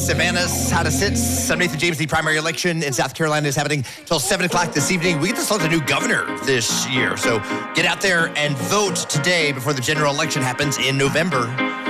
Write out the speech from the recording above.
Savannah's how to sit. Nathan James, the primary election in South Carolina is happening till 7 o'clock this evening. We get to select a new governor this year. So get out there and vote today before the general election happens in November.